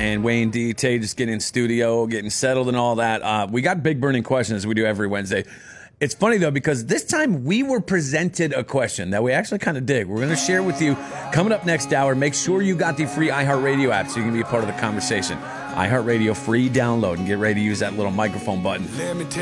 and Wayne D. Tay just getting in studio, getting settled and all that. We got big burning questions as we do every Wednesday. It's funny, though, because this time we were presented a question that we actually kind of dig. We're going to share with you coming up next hour. Make sure you got the free iHeartRadio app so you can be a part of the conversation. iHeartRadio free download and get ready to use that little microphone button.